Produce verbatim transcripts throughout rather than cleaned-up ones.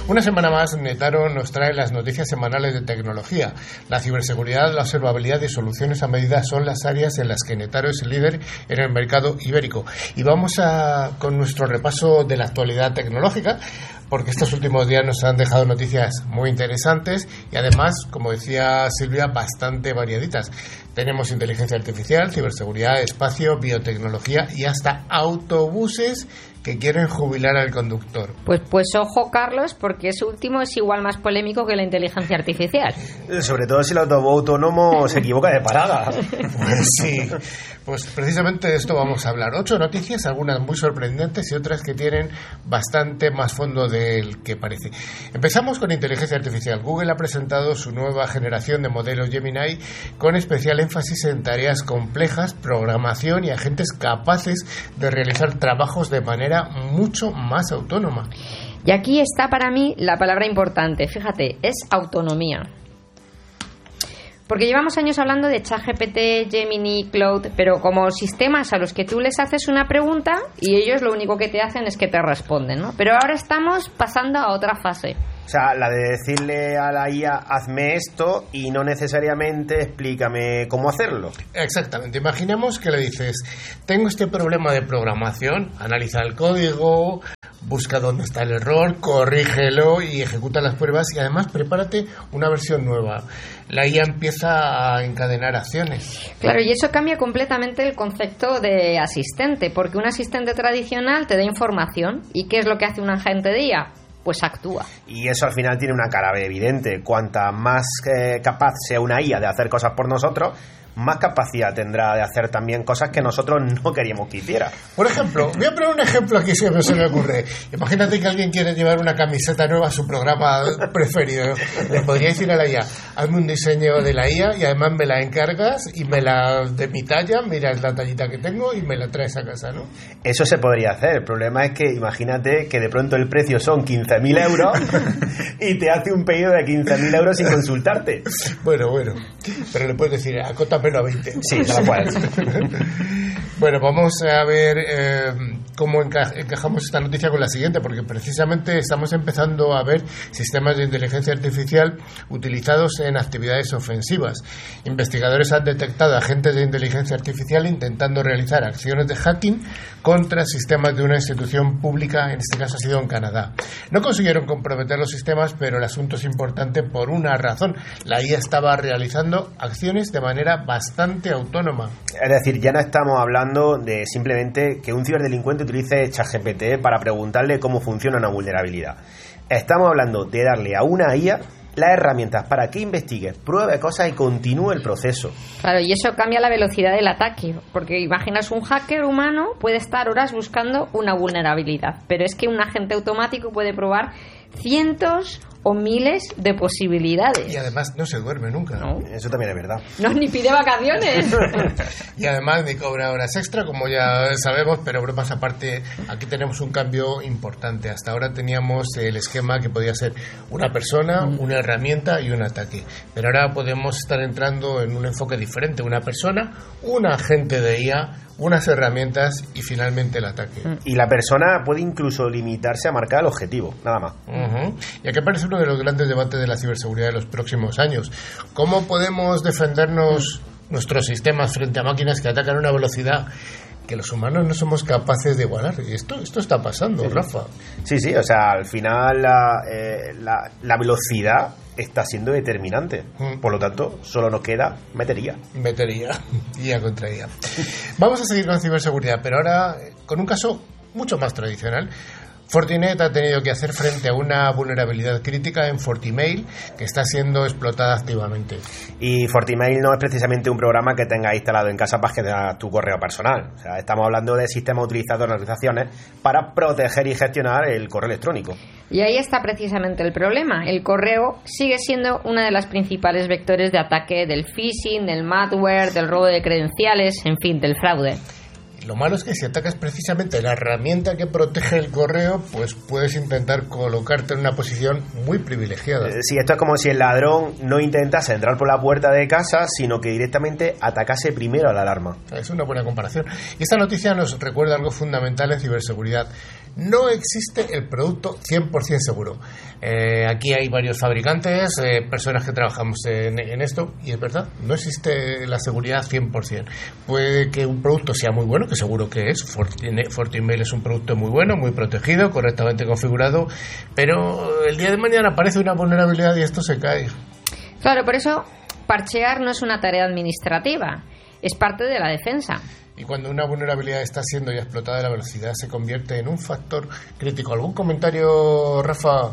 Una semana más, Netaro nos trae las noticias semanales de tecnología. La ciberseguridad, la observabilidad y soluciones a medida son las áreas en las que Netaro es el líder en el mercado ibérico. Y vamos a con nuestro repaso de la actualidad tecnológica, porque estos últimos días nos han dejado noticias muy interesantes y además, como decía Silvia, bastante variaditas. Tenemos inteligencia artificial, ciberseguridad, espacio, biotecnología y hasta autobuses que quieren jubilar al conductor. Pues pues ojo, Carlos, porque ese último es igual más polémico que la inteligencia artificial. Sobre todo si el autobús autónomo se equivoca de parada. Pues sí, pues precisamente de esto vamos a hablar. Ocho noticias, algunas muy sorprendentes y otras que tienen bastante más fondo del que parece. Empezamos con inteligencia artificial. Google ha presentado su nueva generación de modelos Gemini con especial énfasis en tareas complejas, programación y agentes capaces de realizar trabajos de manera mucho más autónoma. Y aquí está para mí la palabra importante, fíjate, es autonomía. Porque llevamos años hablando de ChatGPT, Gemini, Claude, pero como sistemas a los que tú les haces una pregunta y ellos lo único que te hacen es que te responden, ¿no? Pero ahora estamos pasando a otra fase. O sea, la de decirle a la I A, hazme esto y no necesariamente explícame cómo hacerlo. Exactamente. Imaginemos que le dices, tengo este problema de programación, analiza el código, busca dónde está el error, corrígelo y ejecuta las pruebas y además prepárate una versión nueva. La I A empieza a encadenar acciones. Claro, y eso cambia completamente el concepto de asistente, porque un asistente tradicional te da información. ¿Y qué es lo que hace un agente de I A? Pues actúa. Y eso al final tiene una cara evidente. Cuanta más eh, capaz sea una I A de hacer cosas por nosotros, más capacidad tendrá de hacer también cosas que nosotros no queríamos que hiciera. Por ejemplo, voy a poner un ejemplo aquí si se me ocurre. Imagínate que alguien quiere llevar una camiseta nueva a su programa preferido. Le podría decir a la I A, hazme un diseño de la I A y además me la encargas y me la de mi talla, miras la tallita que tengo y me la traes a casa, ¿no? Eso se podría hacer. El problema es que imagínate que de pronto el precio son quince mil euros y te hace un pedido de quince mil euros sin consultarte. Bueno, bueno. Pero le puedes decir, acótame a veinte. Sí, tal cual. Bueno, vamos a ver eh, cómo enca- encajamos esta noticia con la siguiente, porque precisamente estamos empezando a ver sistemas de inteligencia artificial utilizados en actividades ofensivas. Investigadores han detectado agentes de inteligencia artificial intentando realizar acciones de hacking contra sistemas de una institución pública, en este caso ha sido en Canadá. No consiguieron comprometer los sistemas, pero el asunto es importante por una razón. La I A estaba realizando acciones de manera bastante autónoma. Es decir, ya no estamos hablando de simplemente que un ciberdelincuente utilice ChatGPT para preguntarle cómo funciona una vulnerabilidad. Estamos hablando de darle a una I A las herramientas para que investigue, pruebe cosas y continúe el proceso. Claro, y eso cambia la velocidad del ataque, porque imaginas un hacker humano puede estar horas buscando una vulnerabilidad, pero es que un agente automático puede probar cientos o miles de posibilidades. Y además no se duerme nunca. No. Eso también es verdad. No, ni pide vacaciones. Y además ni cobra horas extra, como ya sabemos, pero bromas aparte, aquí tenemos un cambio importante. Hasta ahora teníamos el esquema que podía ser una persona, una herramienta y un ataque. Pero ahora podemos estar entrando en un enfoque diferente. Una persona, un agente de I A, unas herramientas y finalmente el ataque. Y la persona puede incluso limitarse a marcar el objetivo, nada más. Uh-huh. Y aquí aparece uno de los grandes debates de la ciberseguridad de los próximos años. ¿Cómo podemos defendernos nuestros sistemas frente a máquinas que atacan a una velocidad que los humanos no somos capaces de igualar? Y esto, esto está pasando, sí, Rafa. Sí, sí, o sea, al final la, eh, la, la velocidad está siendo determinante. Mm. Por lo tanto, solo nos queda metería. Metería, I A contra I A. Vamos a seguir con ciberseguridad, pero ahora con un caso mucho más tradicional. Fortinet ha tenido que hacer frente a una vulnerabilidad crítica en Fortimail que está siendo explotada activamente. Y Fortimail no es precisamente un programa que tengas instalado en casa para que tengas tu correo personal. O sea, estamos hablando de sistemas utilizados en organizaciones para proteger y gestionar el correo electrónico. Y ahí está precisamente el problema. El correo sigue siendo una de las principales vectores de ataque del phishing, del malware, del robo de credenciales, en fin, del fraude. Lo malo es que si atacas precisamente la herramienta que protege el correo, pues puedes intentar colocarte en una posición muy privilegiada. Eh, sí, esto es como si el ladrón no intentase entrar por la puerta de casa, sino que directamente atacase primero a la alarma. Es una buena comparación. Y esta noticia nos recuerda algo fundamental en ciberseguridad. no existe el producto cien por ciento seguro. Eh, aquí hay varios fabricantes, eh, personas que trabajamos en, en esto, y es verdad, no existe la seguridad cien por ciento. Puede que un producto sea muy bueno, que seguro que es. FortiMail es un producto muy bueno, muy protegido, correctamente configurado, pero el día de mañana aparece una vulnerabilidad y esto se cae. Claro, por eso parchear no es una tarea administrativa, es parte de la defensa. Y cuando una vulnerabilidad está siendo ya explotada, la velocidad se convierte en un factor crítico. ¿Algún comentario, Rafa?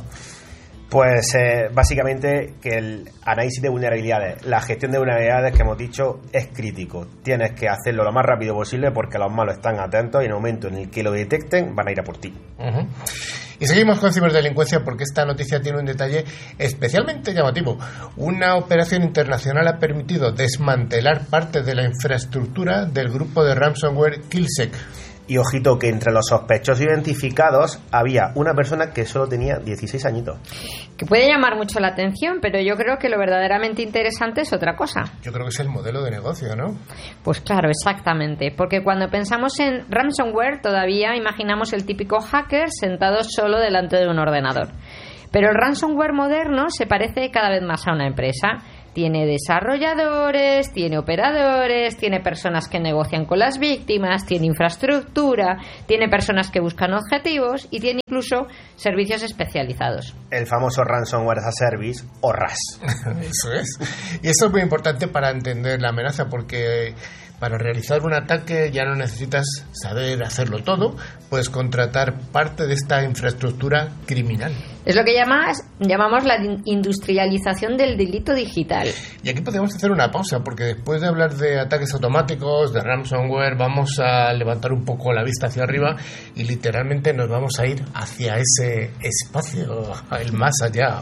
Pues eh, básicamente que el análisis de vulnerabilidades, la gestión de vulnerabilidades que hemos dicho es crítico. Tienes que hacerlo lo más rápido posible porque los malos están atentos y en el momento en el que lo detecten van a ir a por ti. Uh-huh. Y seguimos con ciberdelincuencia porque esta noticia tiene un detalle especialmente llamativo. Una operación internacional ha permitido desmantelar parte de la infraestructura del grupo de ransomware Killsec. Y ojito que entre los sospechosos identificados había una persona que solo tenía dieciséis añitos. Que puede llamar mucho la atención, pero yo creo que lo verdaderamente interesante es otra cosa. Yo creo que es el modelo de negocio, ¿no? Pues claro, exactamente. Porque cuando pensamos en ransomware todavía imaginamos el típico hacker sentado solo delante de un ordenador. Pero el ransomware moderno se parece cada vez más a una empresa. Tiene desarrolladores, tiene operadores, tiene personas que negocian con las víctimas, tiene infraestructura, tiene personas que buscan objetivos y tiene incluso servicios especializados. El famoso Ransomware as a Service o R A S. Eso es. Y esto es muy importante para entender la amenaza porque para realizar un ataque ya no necesitas saber hacerlo todo, puedes contratar parte de esta infraestructura criminal. Es lo que llamas, llamamos la industrialización del delito digital. Y aquí podemos hacer una pausa, porque después de hablar de ataques automáticos, de ransomware, vamos a levantar un poco la vista hacia arriba y literalmente nos vamos a ir hacia ese espacio, el más allá.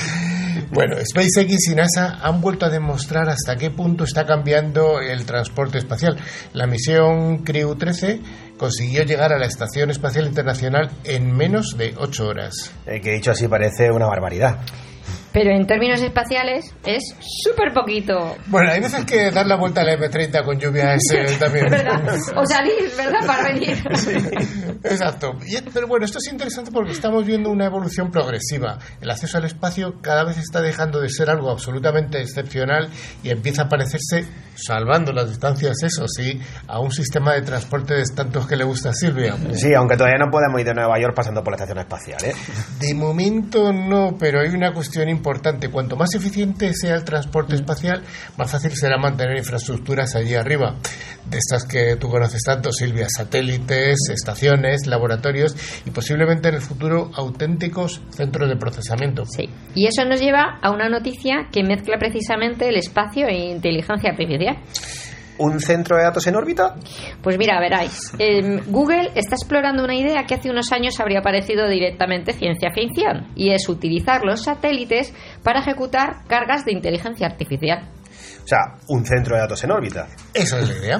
Bueno, SpaceX y NASA han vuelto a demostrar hasta qué punto está cambiando el transporte espacial. La misión Crew trece consiguió llegar a la Estación Espacial Internacional en menos de ocho horas. Eh, que dicho así parece una barbaridad. Pero en términos espaciales es súper poquito. Bueno, hay veces que dar la vuelta a la eme treinta con lluvia es eh, también... ¿Verdad? O salir, ¿verdad? Para venir. Sí, exacto. Y, pero bueno, esto es interesante porque estamos viendo una evolución progresiva. El acceso al espacio cada vez está dejando de ser algo absolutamente excepcional y empieza a parecerse, salvando las distancias, eso sí, a un sistema de transporte de tantos que le gusta a Silvia. Sí, aunque todavía no podemos ir de Nueva York pasando por la estación espacial, ¿eh? De momento no, pero hay una cuestión importante. Cuanto más eficiente sea el transporte espacial, más fácil será mantener infraestructuras allí arriba. De estas que tú conoces tanto, Silvia, satélites, estaciones, laboratorios y posiblemente en el futuro auténticos centros de procesamiento. Sí, y eso nos lleva a una noticia que mezcla precisamente el espacio e inteligencia artificial. ¿Un centro de datos en órbita? Pues mira, veráis, eh, Google está explorando una idea que hace unos años habría parecido directamente ciencia ficción, y es utilizar los satélites para ejecutar cargas de inteligencia artificial. O sea, un centro de datos en órbita. Esa es la idea.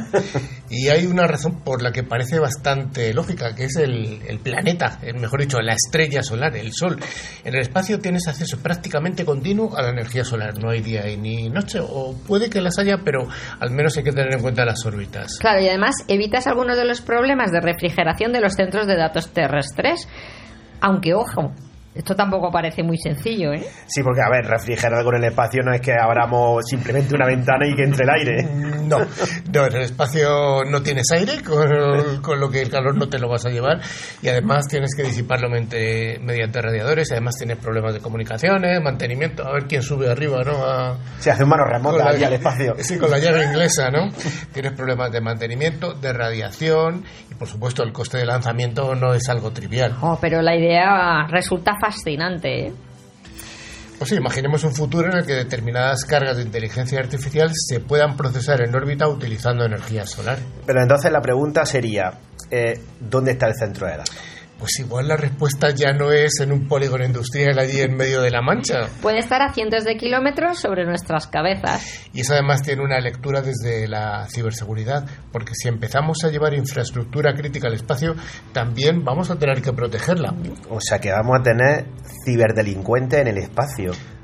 Y hay una razón por la que parece bastante lógica, que es el, el planeta, mejor dicho, la estrella solar, el Sol. En el espacio tienes acceso prácticamente continuo a la energía solar. No hay día ni noche, o puede que las haya, pero al menos hay que tener en cuenta las órbitas. Claro, y además evitas algunos de los problemas de refrigeración de los centros de datos terrestres. Aunque, ojo, esto tampoco parece muy sencillo, ¿eh? Sí, porque, a ver, refrigerar con el espacio no es que abramos simplemente una ventana y que entre el aire. No, no, en el espacio no tienes aire, con, con lo que el calor no te lo vas a llevar, y además tienes que disiparlo mediante, mediante radiadores, y además tienes problemas de comunicaciones, mantenimiento, a ver quién sube arriba, ¿no? A, Se hace un mano remota ahí al espacio. Sí, con la llave inglesa, ¿no? Tienes problemas de mantenimiento, de radiación, y por supuesto el coste de lanzamiento no es algo trivial. Oh, pero la idea resulta fascinante, ¿eh? Pues sí, imaginemos un futuro en el que determinadas cargas de inteligencia artificial se puedan procesar en órbita utilizando energía solar. Pero entonces la pregunta sería, eh, ¿dónde está el centro de datos? Pues igual la respuesta ya no es en un polígono industrial allí en medio de la Mancha. Puede estar a cientos de kilómetros sobre nuestras cabezas. Y eso además tiene una lectura desde la ciberseguridad, porque si empezamos a llevar infraestructura crítica al espacio, también vamos a tener que protegerla. O sea que vamos a tener ciberdelincuentes en el espacio.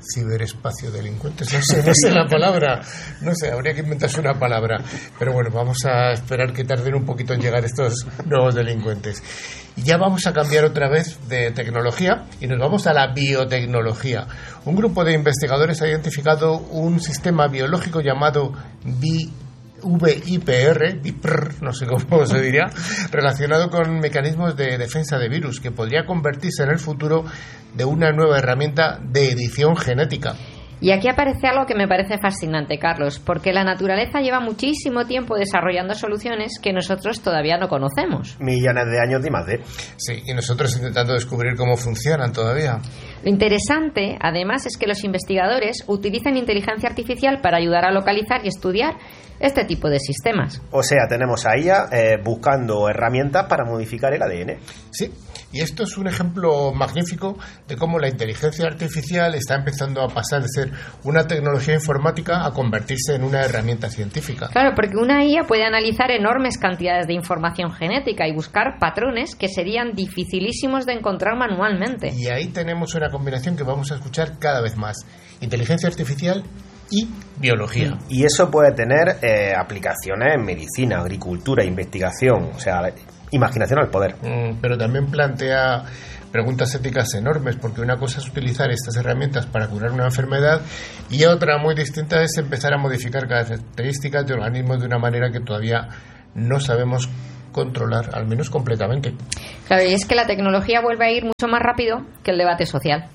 ciberespacio delincuentes, no sé, no sé la palabra, no sé, habría que inventarse una palabra, pero bueno, vamos a esperar que tarden un poquito en llegar estos nuevos delincuentes. Y ya vamos a cambiar otra vez de tecnología y nos vamos a la biotecnología. Un grupo de investigadores ha identificado un sistema biológico llamado B V I P R, V I P R, no sé cómo se diría, relacionado con mecanismos de defensa de virus, que podría convertirse en el futuro de una nueva herramienta de edición genética. Y aquí aparece algo que me parece fascinante, Carlos, porque la naturaleza lleva muchísimo tiempo desarrollando soluciones que nosotros todavía no conocemos. Millones de años y más de. Sí, y nosotros intentando descubrir cómo funcionan todavía. Lo interesante, además, es que los investigadores utilizan inteligencia artificial para ayudar a localizar y estudiar este tipo de sistemas. O sea, tenemos a I A eh, buscando herramientas para modificar el A D N. Sí, y esto es un ejemplo magnífico de cómo la inteligencia artificial está empezando a pasar de ser una tecnología informática a convertirse en una herramienta científica. Claro, porque una I A puede analizar enormes cantidades de información genética y buscar patrones que serían dificilísimos de encontrar manualmente. Y ahí tenemos una combinación que vamos a escuchar cada vez más: inteligencia artificial y biología. Y eso puede tener eh, aplicaciones en medicina, agricultura, investigación, o sea, imaginación al poder. Mm, pero también plantea preguntas éticas enormes, porque una cosa es utilizar estas herramientas para curar una enfermedad y otra muy distinta es empezar a modificar características de organismos de una manera que todavía no sabemos controlar, al menos completamente. Claro, y es que la tecnología vuelve a ir mucho más rápido que el debate social.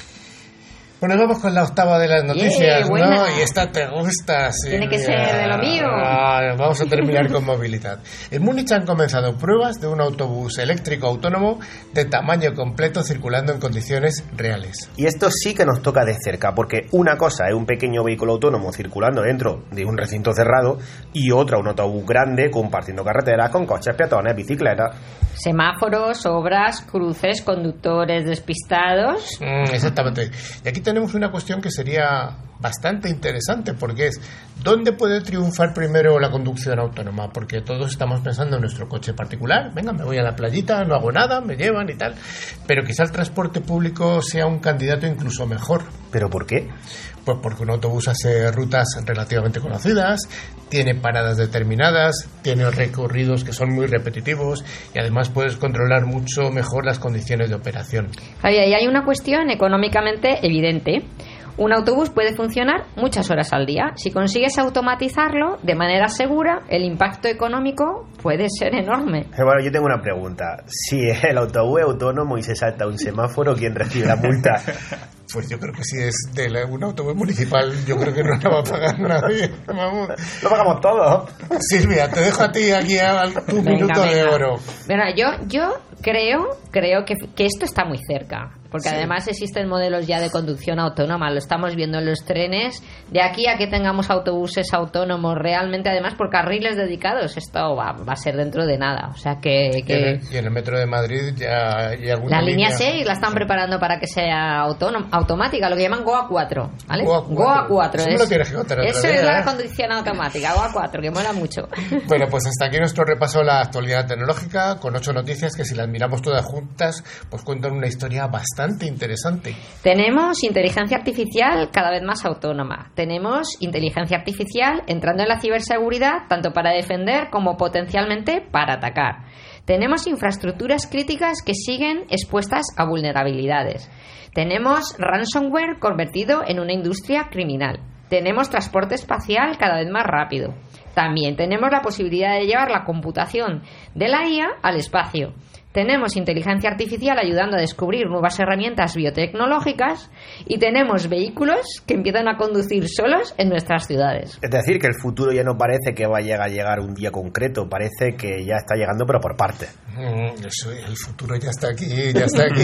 Bueno, vamos con la octava de las noticias, yeah, ¿no? Y esta te gusta, sí. Tiene que ser de lo mío. Ah, vamos a terminar con movilidad. En Múnich han comenzado pruebas de un autobús eléctrico autónomo de tamaño completo circulando en condiciones reales. Y esto sí que nos toca de cerca, porque una cosa es un pequeño vehículo autónomo circulando dentro de un recinto cerrado y otra un autobús grande compartiendo carreteras con coches, peatones, bicicletas. Semáforos, obras, cruces, conductores despistados. Mm, exactamente. Y aquí tenemos una cuestión que sería bastante interesante, porque es: ¿dónde puede triunfar primero la conducción autónoma? Porque todos estamos pensando en nuestro coche particular. Venga, me voy a la playita, no hago nada, me llevan y tal. Pero quizá el transporte público sea un candidato incluso mejor. ¿Pero por qué? Pues porque un autobús hace rutas relativamente conocidas, tiene paradas determinadas, tiene recorridos que son muy repetitivos y además puedes controlar mucho mejor las condiciones de operación. Ahí hay una cuestión económicamente evidente. Un autobús puede funcionar muchas horas al día. Si consigues automatizarlo de manera segura, el impacto económico puede ser enorme. Bueno, yo tengo una pregunta. Si el autobús es autónomo y se salta un semáforo, ¿quién recibe la multa? Pues yo creo que si es de la, un autobús municipal, yo creo que no la va a pagar nadie. Vamos. Lo pagamos todos. Silvia, te dejo a ti aquí a, a tu venga, minuto venga. de oro. Bueno, yo, yo creo, creo que, que esto está muy cerca. Porque sí. Además existen modelos ya de conducción autónoma, lo estamos viendo en los trenes. De aquí a que tengamos autobuses autónomos realmente, además por carriles dedicados, esto va, va a ser dentro de nada. O sea que, que... Y, en el, y en el metro de Madrid ya hay alguna La línea línea... seis la están preparando para que sea autónoma, automática, lo que llaman Goa cuatro, ¿vale? Goa cuatro. Goa cuatro. Eso, es, me lo tienes que contar eso otra vez, es la ¿eh? conducción automática, Goa cuatro, que mola mucho. Bueno, pues hasta aquí nuestro repaso a la actualidad tecnológica, con ocho noticias que si las miramos todas juntas, pues cuentan una historia bastante interesante. Tenemos inteligencia artificial cada vez más autónoma. Tenemos inteligencia artificial entrando en la ciberseguridad tanto para defender como potencialmente para atacar. Tenemos infraestructuras críticas que siguen expuestas a vulnerabilidades. Tenemos ransomware convertido en una industria criminal. Tenemos transporte espacial cada vez más rápido. También tenemos la posibilidad de llevar la computación de la I A al espacio. Tenemos inteligencia artificial ayudando a descubrir nuevas herramientas biotecnológicas y tenemos vehículos que empiezan a conducir solos en nuestras ciudades. Es decir, que el futuro ya no parece que vaya a llegar un día concreto, parece que ya está llegando pero por partes. Mm, eso, el futuro ya está aquí, ya está aquí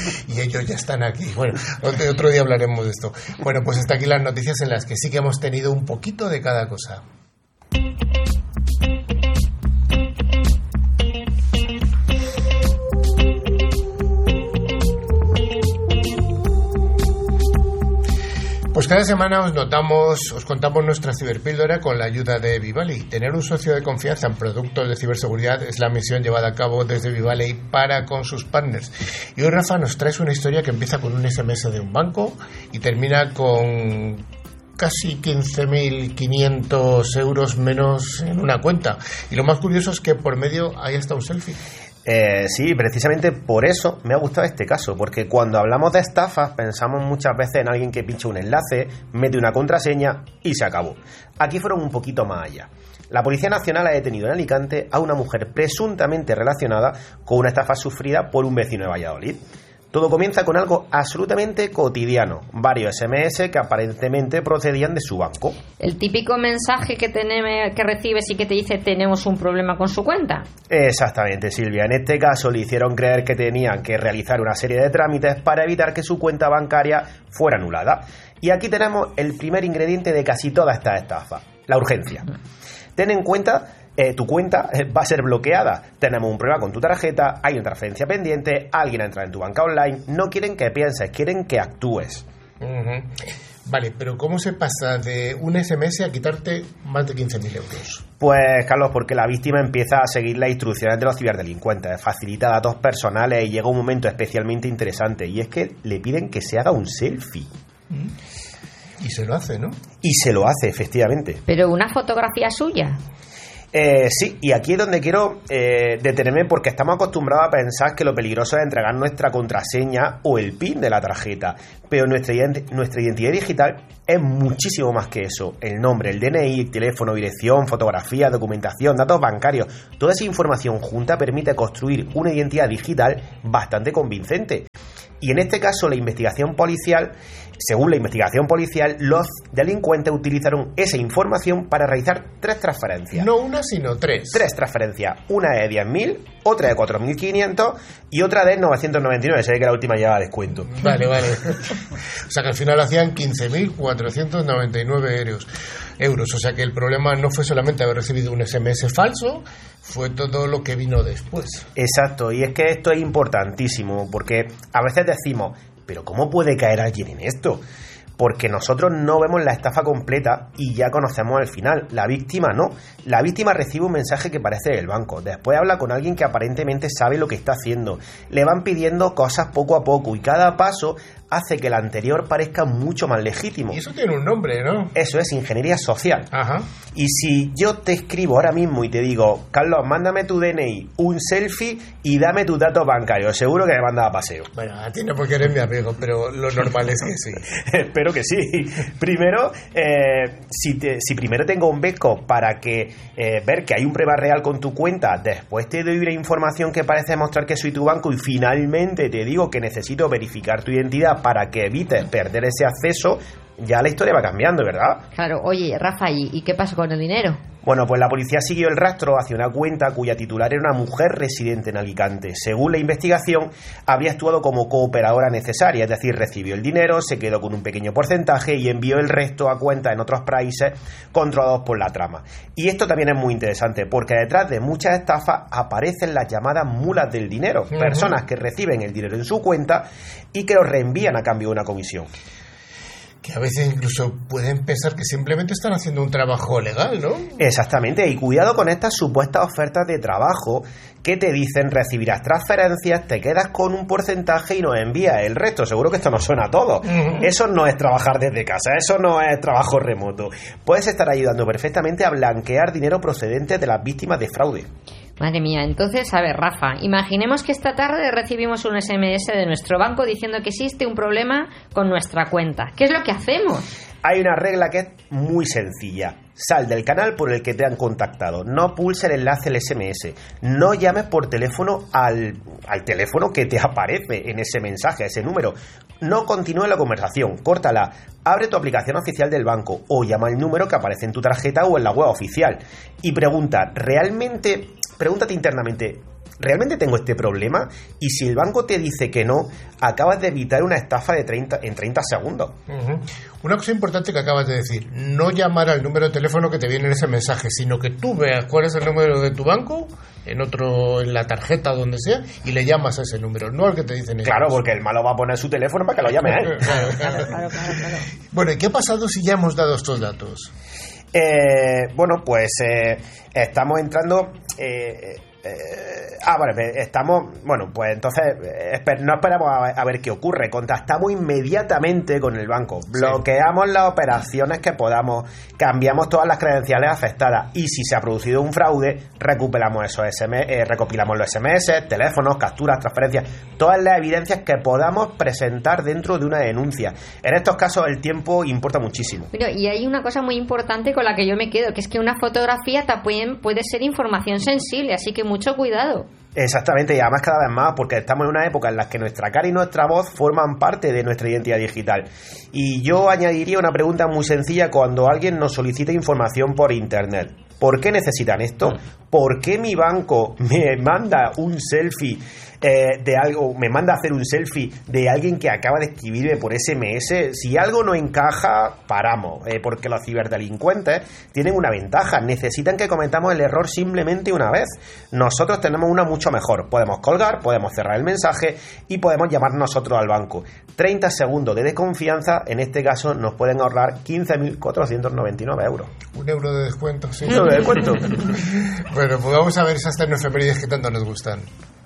y ellos ya están aquí. Bueno, otro, otro día hablaremos de esto. Bueno, pues hasta aquí las noticias en las que sí que hemos tenido un poquito de cada cosa. Pues cada semana os notamos, os contamos nuestra ciberpíldora con la ayuda de Vivali. Tener un socio de confianza en productos de ciberseguridad es la misión llevada a cabo desde Vivali para con sus partners. Y hoy, Rafa, nos traes una historia que empieza con un ese eme ese de un banco y termina con casi quince mil quinientos euros menos en una cuenta. Y lo más curioso es que por medio hay hasta un selfie. Eh, sí, precisamente por eso me ha gustado este caso, porque cuando hablamos de estafas pensamos muchas veces en alguien que pincha un enlace, mete una contraseña y se acabó. Aquí fueron un poquito más allá. La Policía Nacional ha detenido en Alicante a una mujer presuntamente relacionada con una estafa sufrida por un vecino de Valladolid. Todo comienza con algo absolutamente cotidiano, varios ese eme ese que aparentemente procedían de su banco. El típico mensaje que, teneme, que recibes y que te dice tenemos un problema con su cuenta. Exactamente, Silvia. En este caso le hicieron creer que tenían que realizar una serie de trámites para evitar que su cuenta bancaria fuera anulada. Y aquí tenemos el primer ingrediente de casi toda esta estafa, la urgencia. Ten en cuenta... Eh, tu cuenta eh, va a ser bloqueada. Tenemos un problema con tu tarjeta, hay una transferencia pendiente, alguien ha entrado en tu banca online. No quieren que pienses, quieren que actúes. Uh-huh. Vale, pero ¿cómo se pasa de un ese eme ese a quitarte más de quince mil euros? Pues, Carlos, porque la víctima empieza a seguir las instrucciones de los ciberdelincuentes, facilita datos personales y llega un momento especialmente interesante, y es que le piden que se haga un selfie. Uh-huh. Y se lo hace, ¿no? Y se lo hace, efectivamente. Pero una fotografía suya. Eh, sí, y aquí es donde quiero eh, detenerme, porque estamos acostumbrados a pensar que lo peligroso es entregar nuestra contraseña o el PIN de la tarjeta, pero nuestra, nuestra identidad digital es muchísimo más que eso. El nombre, el de ene i, el teléfono, dirección, fotografía, documentación, datos bancarios, toda esa información junta permite construir una identidad digital bastante convincente. Y en este caso la investigación policial, según la investigación policial, los delincuentes utilizaron esa información para realizar tres transferencias. No una, sino tres. Tres transferencias. Una de diez mil, otra de cuatro mil quinientos y otra de novecientos noventa y nueve. Se ve que la última llevaba descuento. Vale, vale. O sea que al final hacían quince mil cuatrocientos noventa y nueve euros. euros. O sea que el problema no fue solamente haber recibido un ese eme ese falso, fue todo lo que vino después. Exacto, y es que esto es importantísimo, porque a veces decimos, pero ¿cómo puede caer alguien en esto? Porque nosotros no vemos la estafa completa y ya conocemos el final. La víctima no. La víctima recibe un mensaje que parece del banco. Después habla con alguien que aparentemente sabe lo que está haciendo. Le van pidiendo cosas poco a poco y cada paso hace que el anterior parezca mucho más legítimo. Y eso tiene un nombre, ¿no? Eso es ingeniería social. Ajá. Y si yo te escribo ahora mismo y te digo, Carlos, mándame tu de ene i, un selfie y dame tus datos bancarios, seguro que me mandas a paseo. Bueno, a ti no porque eres mi amigo, pero lo normal es que sí. Espero que sí. Primero, eh, si, te, si primero tengo un beco para que eh, ver que hay un problema real con tu cuenta, después te doy una información que parece demostrar que soy tu banco y finalmente te digo que necesito verificar tu identidad para que evites perder ese acceso, ya la historia va cambiando, ¿verdad? Claro, oye, Rafa, ¿y, ¿y qué pasó con el dinero? Bueno, pues la policía siguió el rastro hacia una cuenta cuya titular era una mujer residente en Alicante. Según la investigación, había actuado como cooperadora necesaria, es decir, recibió el dinero, se quedó con un pequeño porcentaje y envió el resto a cuentas en otros países controlados por la trama. Y esto también es muy interesante, porque detrás de muchas estafas aparecen las llamadas mulas del dinero, uh-huh. Personas que reciben el dinero en su cuenta y que lo reenvían a cambio de una comisión. Que a veces incluso pueden pensar que simplemente están haciendo un trabajo legal, ¿no? Exactamente, y cuidado con estas supuestas ofertas de trabajo que te dicen recibirás transferencias, te quedas con un porcentaje y nos envías el resto. Seguro que esto nos suena a todo. Uh-huh. Eso no es trabajar desde casa, eso no es trabajo remoto. Puedes estar ayudando perfectamente a blanquear dinero procedente de las víctimas de fraude. Madre mía, entonces, a ver, Rafa, imaginemos que esta tarde recibimos un ese eme ese de nuestro banco diciendo que existe un problema con nuestra cuenta. ¿Qué es lo que hacemos? Hay una regla que es muy sencilla. Sal del canal por el que te han contactado. No pulse el enlace del ese eme ese. No llames por teléfono al, al teléfono que te aparece en ese mensaje, ese número. No continúe la conversación. Córtala. Abre tu aplicación oficial del banco o llama al número que aparece en tu tarjeta o en la web oficial. Y pregunta, ¿realmente... Pregúntate internamente, ¿realmente tengo este problema? Y si el banco te dice que no, acabas de evitar una estafa de treinta, en treinta segundos. Uh-huh. Una cosa importante que acabas de decir, no llamar al número de teléfono que te viene en ese mensaje, sino que tú veas cuál es el número de tu banco en otro, en la tarjeta o donde sea, y le llamas a ese número, no al que te dicen ellos. Claro, porque el malo va a poner su teléfono para que lo llame a él. Claro, claro, claro, claro, claro. Bueno, ¿y qué ha pasado si ya hemos dado estos datos? Eh, bueno, pues eh, estamos entrando... Eh, eh, ah, vale, estamos... Bueno, pues entonces eh, esper, no esperamos a, a ver qué ocurre. Contactamos inmediatamente con el banco. Bloqueamos sí. las operaciones que podamos. Cambiamos todas las credenciales afectadas. Y si se ha producido un fraude, recuperamos esos S M S, eh, recopilamos los S M S, teléfonos, capturas, transferencias, todas las evidencias que podamos presentar dentro de una denuncia. En estos casos el tiempo importa muchísimo. Bueno, y hay una cosa muy importante con la que yo me quedo, que es que una fotografía también puede ser información sensible, así que mucho cuidado. Exactamente, y además cada vez más, porque estamos en una época en la que nuestra cara y nuestra voz forman parte de nuestra identidad digital. Y yo añadiría una pregunta muy sencilla cuando alguien nos solicita información por internet. ¿Por qué necesitan esto? ¿Por qué mi banco me manda un selfie eh, de algo, me manda a hacer un selfie de alguien que acaba de escribirme por S M S? Si algo no encaja, paramos, eh, porque los ciberdelincuentes tienen una ventaja, necesitan que cometamos el error simplemente una vez. Nosotros tenemos una mucho mejor, podemos colgar, podemos cerrar el mensaje y podemos llamar nosotros al banco. treinta segundos de desconfianza, en este caso nos pueden ahorrar quince mil cuatrocientos noventa y nueve euros. Un euro de descuento, sí. Un euro de descuento. Bueno, pues vamos a ver esas tecnoefemérides que tanto nos gustan.